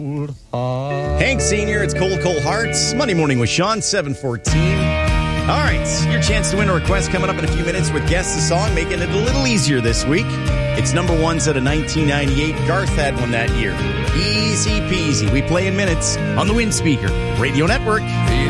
Hank Sr., it's Cold Hearts. Monday Morning with Sean, 7:14. All right, your chance to win a request coming up in a few minutes with Guess the Song, making it a little easier this week. It's number one set of 1998. Garth had one that year. Easy peasy. We play in minutes on the Wind Speaker Radio Network.